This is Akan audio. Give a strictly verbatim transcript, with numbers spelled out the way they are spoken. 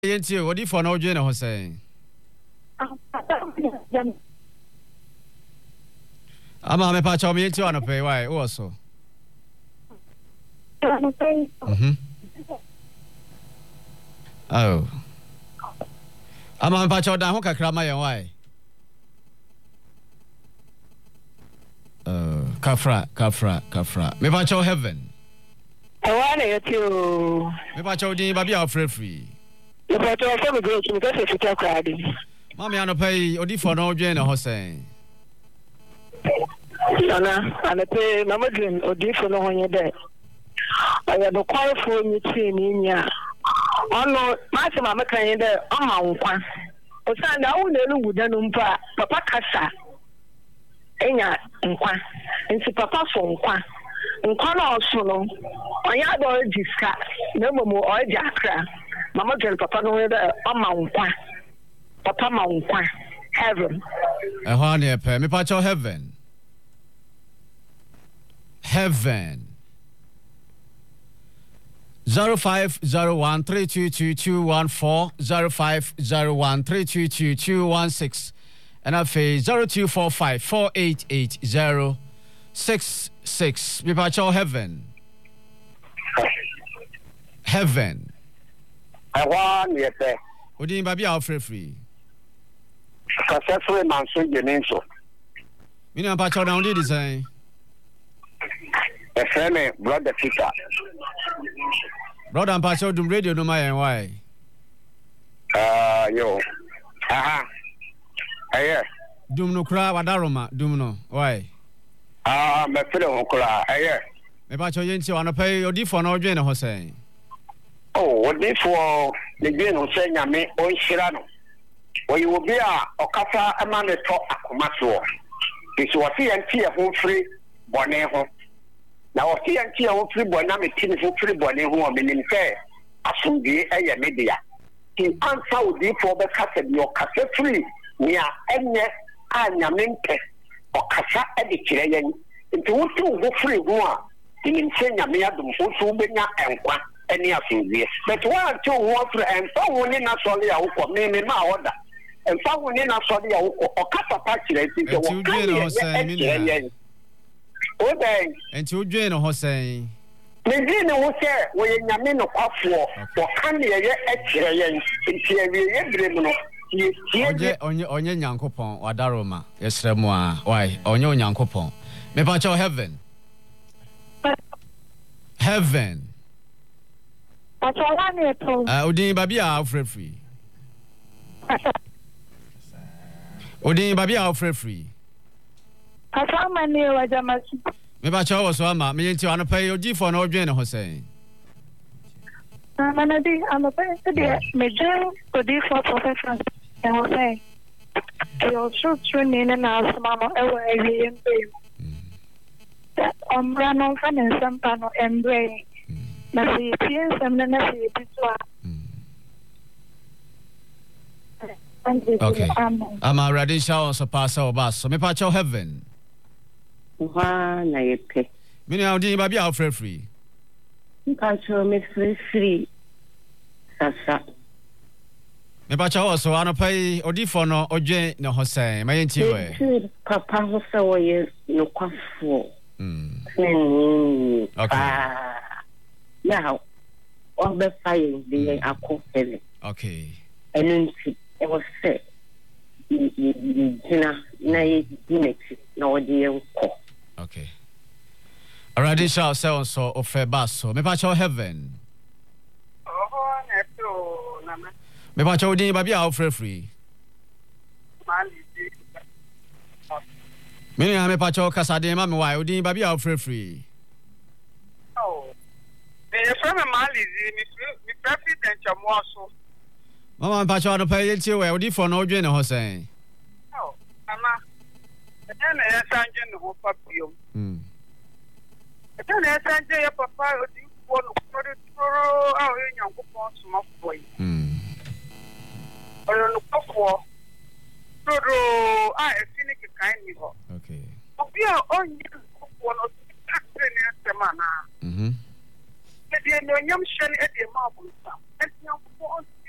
Yenti odi for no dwe na ho say. Ama me pa cha me yenti wana pe why wo so. Mhm. Oh. Ama me pa cha dan ho kakra ma yen why. Uh kafra kafra kafra. Me pa cha heaven. I want you. Me pa cha din ba bia free free. You better also be great because if you talk crowded. Mami ano pay odi for no dwen na ho say. Sana, and pay mama dream odi for no one there. I had a quiet for me in ya. Oh no, my mama can there on my own. O san da won elu gudan mpa papa kasa. Enya nkwa. Nti papa fo nkwa. Nkwa na oso no. Onya do diska. Na momo o jakra. Mama tell papa no there on my own. Papa ma nkwa. Heaven. Eh ho na pe me pa cha heaven. Heaven. Zero five zero one three two two two one four zero five zero one three two two two one six and I say zero two four five four eight eight zero six six. Me pa cha heaven. Heaven. I want you say. Odi ba bia free free. Successful man so you mean so. Me na pa cha down the design. A friend brother Peter. Brother pa cha dum radio no my why. Ah yo. Aha. Aye. Dum no kra wadaroma dum no why. Ah me feel ho kra. Aye. Me pa cha yenti wana pay odi for no dwen na ho say. Oh, odi for the dwen ho say nyame on hira no. Oyi obi a okasa ama ne to akoma so. Isi wasi yanti e ho free bone ho. Na wasi yanti e ho free bone na me tini ho free bone ho o menim say asumdie eye media. Ti ansa odi for be kasa bi okasa free nia enye anyame mpe okasa e de kire yen. Nti wotu ho free ho a tini say nyame adum ho so benya enkwa eni asumdie. But one two ho free en so woni na sole ya wo me me ma order. And found in a sorry or Capa Patch, and two Jane or Hossein. Medina will say, where Yamino off for Candy X-ray on your on your Yankopon or Daroma. Yes, Remoa. Why on your Yankopon? Me pacho heaven. Heaven. That's all I need to. Uh, Udi Babia free free. Odi babia ofre free. Papa mani wa jamasi. Me ba cha wo so ama me yenti ano pay odi for no dwen ho say. Na manadi amo pay de me jo odi for professional. E ho say. Yo so training na asma no e wa ewie mbe. That ombra no fa ne sampa no embre. Na si pien sam na na si bitwa. Okay. I'm already showing so pass our bus. So me patch your heaven. Wa na yepe. Me na odi ba bia free free. Patch your me free free. Sasa. Me patch your so ano pay odi for no odwe no ho say. Ma yenti we. Papa ho say wo ye no kwafo. Mm. Okay. Ah. Now, all the fire the akọ. Okay. Enunti it was set. Dinner, na na okay. Already shall sell so of a bus, so me patch your heaven. Oh, no, Nana. Me patch your din baby out free free. Me na me patch your casade mama why udin baby out free free. Oh. Me from Mali, me president Chamoso. Mama patch your no pay yenti we odi for no dwen ho say. Oh, mama. E na ya sanje no papio. Mm. E na ya sanje ya papa odi for no for toro a o Nyankopon soma boy. Mm. O no kofo. Toro a e fini ke kan ni ho. Okay. Obi a onye kofo no takre ni asema na. Mhm. E de no nyam hye ni e de ma bu sa. E Nyankopon